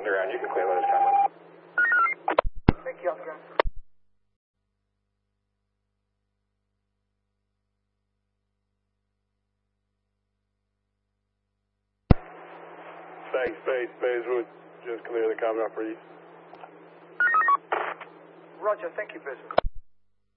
underground. You can clear those comments. Thank you, underground. Thanks, Bayswood. Just clear the comment for you. Roger, thank you, Bayswood.